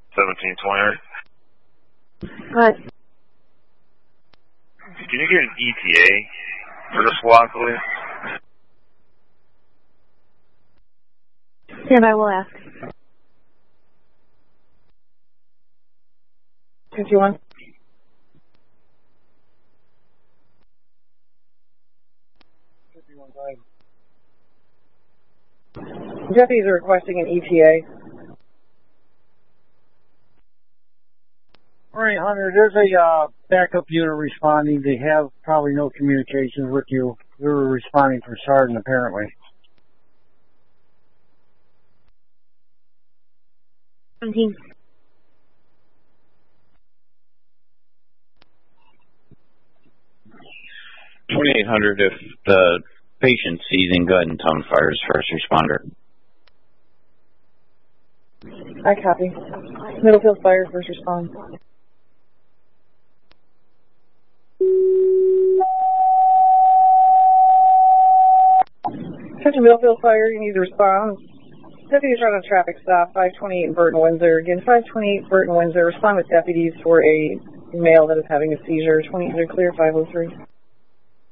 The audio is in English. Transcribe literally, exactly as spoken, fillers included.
seventeen twenty. What? Can you get an E T A for the squad, please? Yeah, I will ask. fifty-one. Deputies are requesting an E T A. All right, Hunter, there's a uh, backup unit responding. They have probably no communications with you. They're responding for Sergeant, apparently. seventeen. twenty-eight hundred, if the patient's seizing, go ahead and tone fires first responder. I copy. Middlefield Fire, first response. Attention Middlefield Fire, you need to respond. Deputies are on a traffic stop, five twenty-eight Burton Windsor. Again, five twenty-eight Burton Windsor. Respond with deputies for a male that is having a seizure. twenty-eight hundred clear, five oh three.